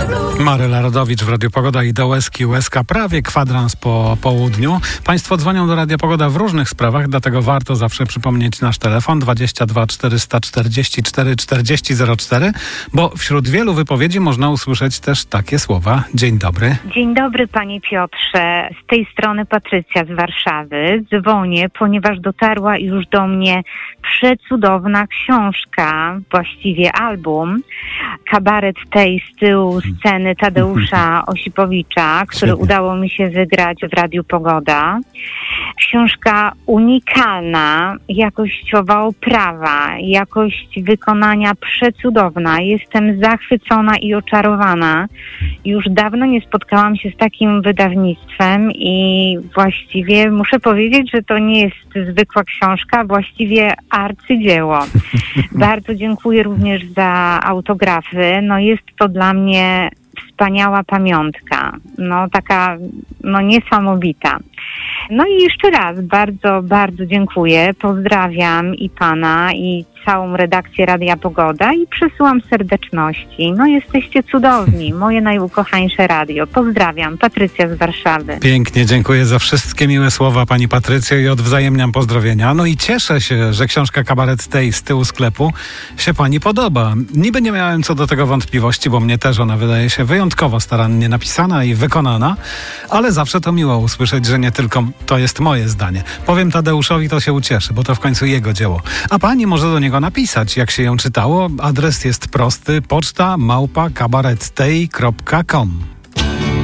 Maryla Rodowicz w Radiu Pogoda i do łezki prawie kwadrans po południu. Państwo dzwonią do Radia Pogoda w różnych sprawach, dlatego warto zawsze przypomnieć nasz telefon 22 444 40 04, bo wśród wielu wypowiedzi można usłyszeć też takie słowa. Dzień dobry. Dzień dobry, panie Piotrze. Z tej strony Patrycja z Warszawy. Dzwonię, ponieważ dotarła już do mnie przecudowna książka, właściwie album, Kabaret tej z tyłu sceny Tadeusza Osipowicza, który udało mi się wygrać w Radiu Pogoda. Książka unikalna, jakościowa oprawa, jakość wykonania przecudowna. Jestem zachwycona i oczarowana. Już dawno nie spotkałam się z takim wydawnictwem i właściwie muszę powiedzieć, że to nie jest zwykła książka, właściwie arcydzieło. Bardzo dziękuję również za autografy. No jest to dla mnie wspaniała pamiątka. Taka niesamowita. No i jeszcze raz bardzo, bardzo dziękuję. Pozdrawiam i pana, i całą redakcję Radia Pogoda i przesyłam serdeczności. Jesteście cudowni. Moje najukochańsze radio. Pozdrawiam. Patrycja z Warszawy. Pięknie, dziękuję za wszystkie miłe słowa, pani Patrycjo, i odwzajemniam pozdrowienia. No i cieszę się, że książka Kabaret tej z tyłu sklepu się pani podoba. Niby nie miałem co do tego wątpliwości, bo mnie też ona wydaje się wyjątkowo starannie napisana i wykonana, ale zawsze to miło usłyszeć, że nie tylko to jest moje zdanie. Powiem Tadeuszowi, to się ucieszy, bo to w końcu jego dzieło. A pani może do niego napisać, jak się ją czytało. Adres jest prosty: poczta @kabarettej.com.